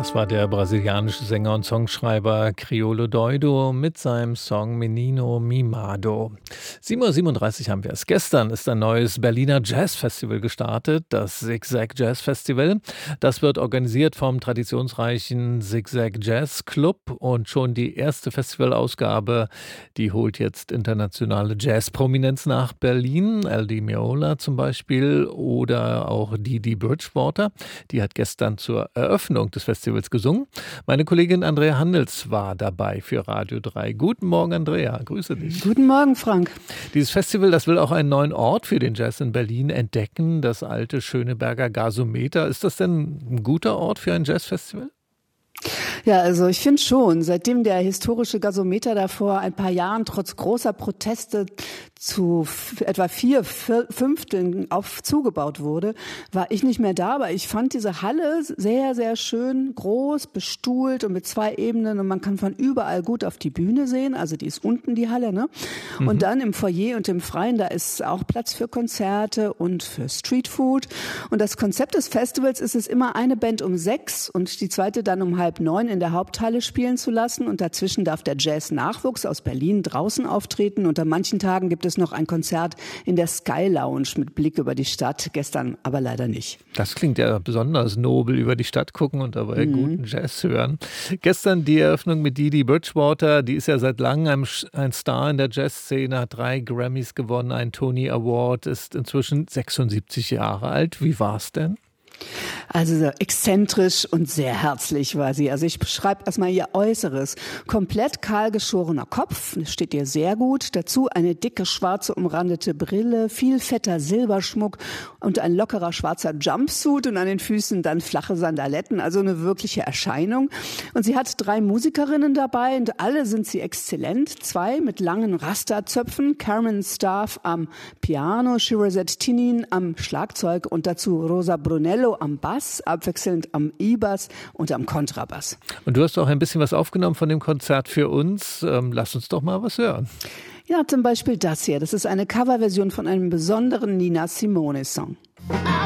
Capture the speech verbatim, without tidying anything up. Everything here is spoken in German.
Das war der brasilianische Sänger und Songschreiber Criolo Doido mit seinem Song Menino Mimado. sieben Uhr siebenunddreißig haben wir es. Gestern ist ein neues Berliner Jazzfestival gestartet, das Zigzag Jazz Festival. Das wird organisiert vom traditionsreichen Zigzag Jazz Club und schon die erste Festivalausgabe, die holt jetzt internationale Jazzprominenz nach Berlin. Al Di Meola zum Beispiel oder auch Didi Bridgewater. Die hat gestern zur Eröffnung des Festivals gesungen. Meine Kollegin Andrea Handels war dabei für Radio drei. Guten Morgen, Andrea. Grüße dich. Guten Morgen, Frank. Dieses Festival, das will auch einen neuen Ort für den Jazz in Berlin entdecken, das alte Schöneberger Gasometer. Ist das denn ein guter Ort für ein Jazzfestival? Ja, also ich finde schon, seitdem der historische Gasometer da vor ein paar Jahren trotz großer Proteste zu f- etwa vier F- Fünfteln auf zugebaut wurde, war ich nicht mehr da, aber ich fand diese Halle sehr, sehr schön, groß, bestuhlt und mit zwei Ebenen und man kann von überall gut auf die Bühne sehen, also die ist unten, die Halle, ne? Mhm. Und dann im Foyer und im Freien, da ist auch Platz für Konzerte und für Streetfood und das Konzept des Festivals ist es immer eine Band um sechs und die zweite dann um halb neun in der Haupthalle spielen zu lassen und dazwischen darf der Jazz-Nachwuchs aus Berlin draußen auftreten und an manchen Tagen gibt es noch ein Konzert in der Sky Lounge mit Blick über die Stadt, gestern aber leider nicht. Das klingt ja besonders nobel, über die Stadt gucken und dabei mhm. guten Jazz hören. Gestern die Eröffnung mit Didi Bridgewater, die ist ja seit langem ein Star in der Jazzszene, hat drei Grammys gewonnen, einen Tony Award, ist inzwischen sechsundsiebzig Jahre alt. Wie war's denn? Also exzentrisch und sehr herzlich war sie. Also ich beschreibe erstmal ihr Äußeres. Komplett kahl geschorener Kopf, das steht ihr sehr gut. Dazu eine dicke schwarze umrandete Brille, viel fetter Silberschmuck und ein lockerer schwarzer Jumpsuit und an den Füßen dann flache Sandaletten. Also eine wirkliche Erscheinung. Und sie hat drei Musikerinnen dabei und alle sind sie exzellent. Zwei mit langen Rasterzöpfen, Carmen Staff am Piano, Shirazet Tinin am Schlagzeug und dazu Rosa Brunello am Bass, abwechselnd am E-Bass und am Kontrabass. Und du hast auch ein bisschen was aufgenommen von dem Konzert für uns. Ähm, lass uns doch mal was hören. Ja, zum Beispiel das hier. Das ist eine Coverversion von einem besonderen Nina Simone-Song.